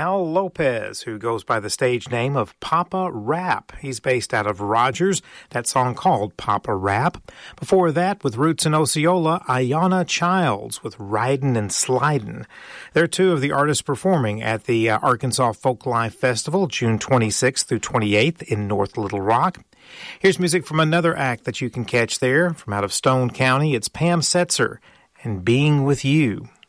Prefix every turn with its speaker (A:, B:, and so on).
A: Al Lopez, who goes by the stage name of Papa Rap. He's based out of Rogers, that song called Papa Rap. Before that, with roots in Osceola, Ayanna Childs with Ridin' and Slidin'. They're two of the artists performing at the Arkansas Folklife Festival, June 26th through 28th in North Little Rock. Here's music from another act that you can catch there. From out of Stone County, it's Pam Setzer and Being With You.